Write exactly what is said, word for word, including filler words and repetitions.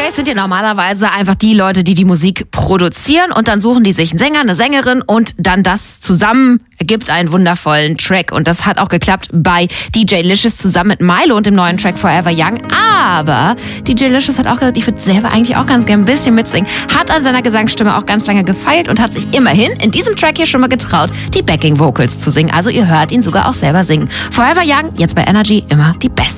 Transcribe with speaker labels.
Speaker 1: D Js sind ja normalerweise einfach die Leute, die die Musik produzieren und dann suchen die sich einen Sänger, eine Sängerin und dann das zusammen ergibt einen wundervollen Track. Und das hat auch geklappt bei D J Licious zusammen mit Milo und dem neuen Track Forever Young. Aber D J Licious hat auch gesagt, ich würde selber eigentlich auch ganz gerne ein bisschen mitsingen. Hat an seiner Gesangsstimme auch ganz lange gefeilt und hat sich immerhin in diesem Track hier schon mal getraut, die Backing Vocals zu singen. Also ihr hört ihn sogar auch selber singen. Forever Young, jetzt bei Energy, immer die Beste.